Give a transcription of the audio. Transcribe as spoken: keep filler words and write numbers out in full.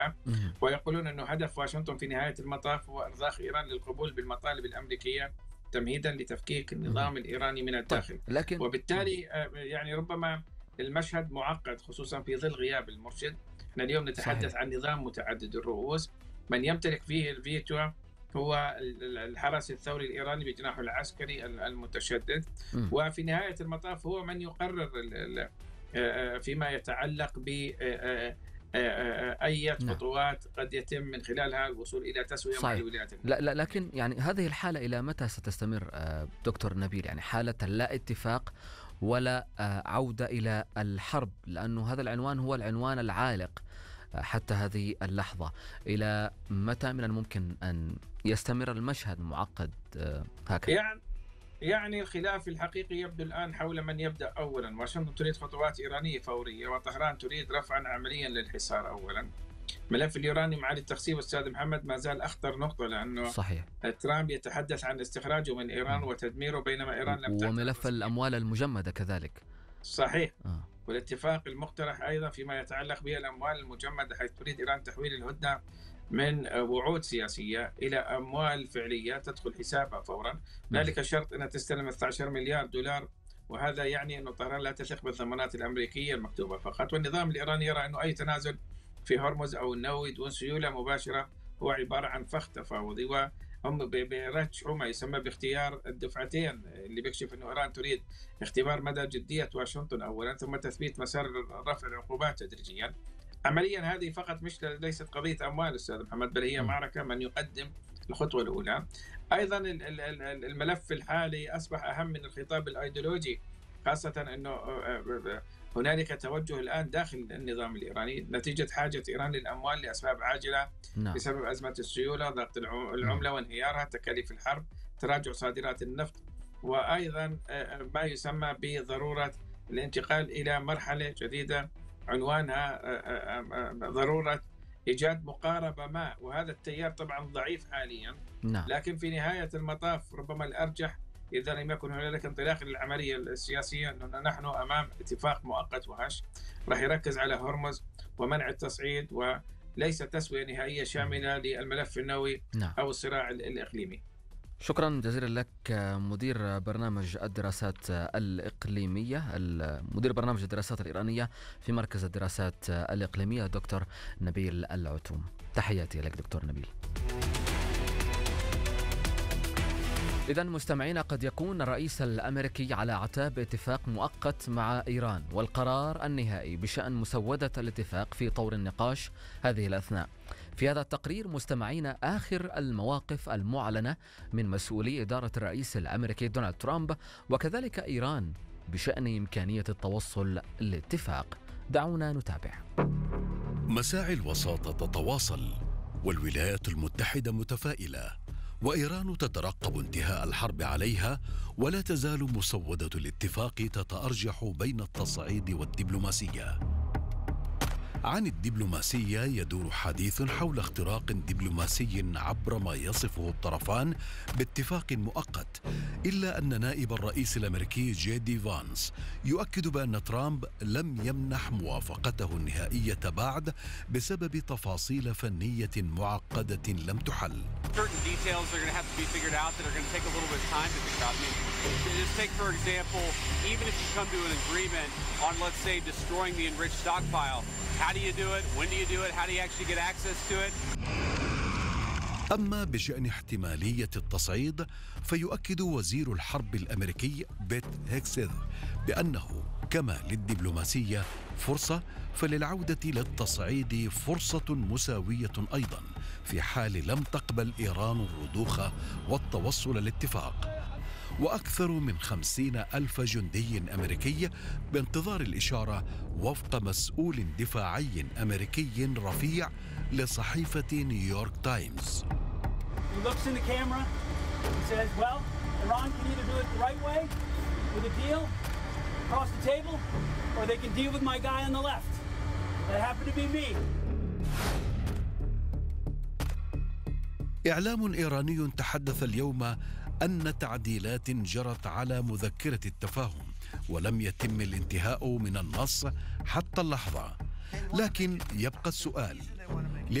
ويقولون أنه هدف واشنطن في نهاية المطاف هو إرضاء إيران للقبول بالمطالب الأمريكية تمهيدا لتفكيك النظام الإيراني من الداخل. طيب. لكن وبالتالي يعني ربما المشهد معقد خصوصا في ظل غياب المرشد. احنا اليوم نتحدث صحيح. عن نظام متعدد الرؤوس من يمتلك فيه الفيتو هو الحرس الثوري الإيراني بجناحه العسكري المتشدد. م. وفي نهاية المطاف هو من يقرر فيما يتعلق ب أي خطوات قد يتم من خلالها الوصول إلى تسوية مع الولايات المتحدة. لا لا لكن يعني هذه الحالة إلى متى ستستمر دكتور نبيل؟ يعني حالة لا اتفاق ولا عودة إلى الحرب، لأنه هذا العنوان هو العنوان العالق حتى هذه اللحظة. إلى متى من الممكن أن يستمر المشهد معقد هكذا؟ يعني يعني الخلاف الحقيقي يبدو الآن حول من يبدأ أولا. واشنطن تريد خطوات إيرانية فورية، وطهران تريد رفعا عمليا للحصار أولا. ملف اليوراني مع التخصيب أستاذ محمد ما زال أخطر نقطة، لأنه صحيح. ترامب يتحدث عن استخراجه من إيران وتدميره، بينما إيران لم تحدث. وملف الأموال المجمدة كذلك. صحيح. آه. والاتفاق المقترح أيضا فيما يتعلق بالأموال المجمدة، حيث تريد إيران تحويل الهدنة من وعود سياسية إلى أموال فعلية تدخل حسابها فورا. ذلك شرط أنها تستلم اثني عشر مليار دولار، وهذا يعني أن طهران لا تثق بالضمانات الأمريكية المكتوبة فقط. والنظام الإيراني يرى أنه أي تنازل في هرمز أو النووي دون سيولة مباشرة هو عبارة عن فخ تفاوضي، وهم بيرجحوا ما يسمى باختيار الدفعتين، اللي بيكشف أنه إيران تريد اختبار مدى جدية واشنطن أولا، ثم تثبيت مسار رفع العقوبات تدريجيا. عمليا هذه فقط مش ليست قضية أموال أستاذ محمد، بل هي معركة من يقدم الخطوة الأولى. أيضا الملف الحالي أصبح أهم من الخطاب الأيديولوجي، خاصة أنه هنالك توجه الآن داخل النظام الإيراني نتيجة حاجة إيران للأموال لأسباب عاجلة نعم. بسبب أزمة السيولة، ضغط العملة وانهيارها، تكاليف الحرب، تراجع صادرات النفط، وأيضا ما يسمى بضرورة الانتقال إلى مرحلة جديدة عنوانها ضرورة إيجاد مقاربة ما. وهذا التيار طبعا ضعيف حاليا نعم. لكن في نهاية المطاف ربما الأرجح إذا لم يكن هنالك انطلاق للعملية السياسية أننا نحن أمام اتفاق مؤقت وهش راح يركز على هرمز ومنع التصعيد، وليس تسوية نهائية شاملة للملف النووي نعم. أو الصراع الإقليمي. شكرا جزيلا لك مدير برنامج الدراسات الإقليمية، مدير برنامج الدراسات الإيرانية في مركز الدراسات الإقليمية دكتور نبيل العتوم. تحياتي لك دكتور نبيل. إذن مستمعينا، قد يكون الرئيس الأمريكي على أعتاب اتفاق مؤقت مع إيران، والقرار النهائي بشأن مسودة الاتفاق في طور النقاش هذه الأثناء. في هذا التقرير مستمعينا آخر المواقف المعلنة من مسؤولي إدارة الرئيس الأمريكي دونالد ترامب وكذلك إيران بشأن إمكانية التوصل لاتفاق. دعونا نتابع. مساعي الوساطة تتواصل، والولايات المتحدة متفائلة، وإيران تترقب انتهاء الحرب عليها، ولا تزال مسودة الاتفاق تتأرجح بين التصعيد والدبلوماسية. عن الدبلوماسية يدور حديث حول اختراق دبلوماسي عبر ما يصفه الطرفان باتفاق مؤقت، إلا أن نائب الرئيس الأمريكي جي دي فانس يؤكد بأن ترامب لم يمنح موافقته النهائية بعد بسبب تفاصيل فنية معقدة لم تحل. How do you do it? When do you do it? How do you actually get access to it? أما بشأن احتمالية التصعيد فيؤكد وزير الحرب الأمريكي بيت هيكسيث بأنه كما للدبلوماسية فرصة، فللعودة للتصعيد فرصة مساوية أيضا في حال لم تقبل إيران الرضوخ والتوصل لاتفاق. وأكثر من خمسين ألف جندي أمريكي بانتظار الإشارة وفق مسؤول دفاعي أمريكي رفيع لصحيفة نيويورك تايمز. He looks in the camera and says, well, Iran can either do it the right way with a deal across the table, or they can deal with my guy on the left. That happened to be me. إعلام إيراني تحدث اليوم أن تعديلات جرت على مذكرة التفاهم ولم يتم الانتهاء من النص حتى اللحظة، لكن يبقى السؤال: